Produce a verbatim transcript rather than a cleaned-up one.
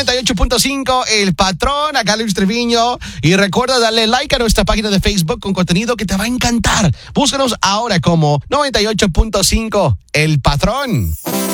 noventa y ocho punto cinco, El Patrón, acá Luis Treviño. Y recuerda darle like a nuestra página de Facebook con contenido que te va a encantar. Búscanos ahora como noventa y ocho punto cinco, El Patrón.